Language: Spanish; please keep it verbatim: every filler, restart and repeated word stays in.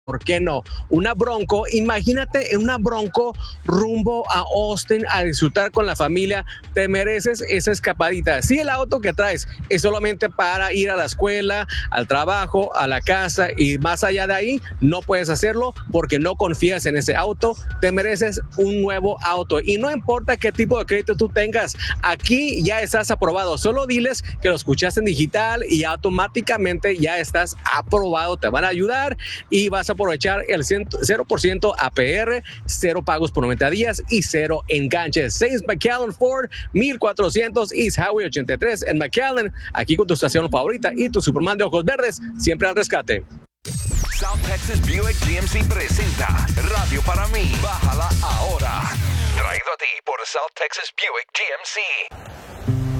¿Por qué no? Una Bronco, imagínate en una Bronco rumbo a Austin a disfrutar con la familia. Te mereces esa escapadita. Si el auto que traes es solamente para ir a la escuela, al trabajo, a la casa y más allá de ahí, no puedes hacerlo porque no confías en ese auto. Te mereces un nuevo auto y no importa qué tipo de crédito tú tengas, aquí ya estás aprobado. Solo diles que lo escuchaste en digital y automáticamente ya estás aprobado. Te van a ayudar y vas a aprovechar el cero por ciento A P R, cero pagos por noventa días y cero enganches. seis McAllen Ford, mil cuatrocientos East Highway ochenta y tres en McAllen, aquí con tu estación favorita y tu Superman de ojos verdes, siempre al rescate. South Texas Buick G M C presenta Radio para mí. Bájala ahora. Traído a ti por South Texas Buick G M C.